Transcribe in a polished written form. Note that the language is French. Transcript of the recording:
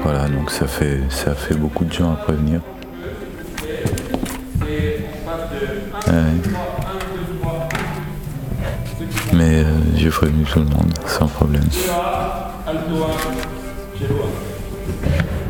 Voilà, donc ça fait beaucoup de gens à prévenir. Mais j'ai prévenu tout le monde, sans problème.